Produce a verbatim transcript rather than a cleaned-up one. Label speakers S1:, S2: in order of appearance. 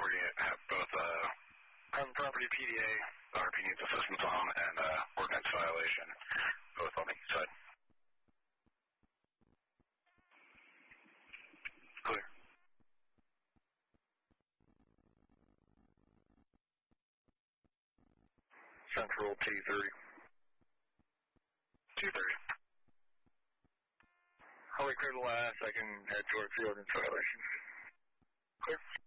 S1: we have both uh, private property P D A, R P needs assistance on, and uh, ordinance violation, both on the east side. Clear. Central T thirty. two thirty. I'll clear the last. I can head toward field and violation. Clear.